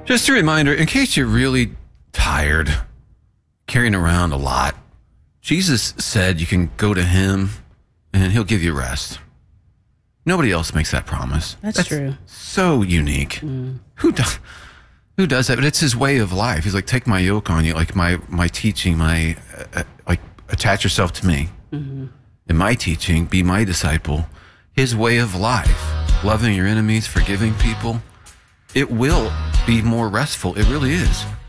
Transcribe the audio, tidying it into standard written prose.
Just a reminder, in case you're really tired, carrying around a lot, Jesus said you can go to him and he'll give you rest. Nobody else makes that promise. That's true. So unique. Who does that? But it's his way of life. He's like, take my yoke on you, like my teaching, like attach yourself to me. In my teaching, be my disciple. His way of life, loving your enemies, forgiving people. It will be more restful. It really is.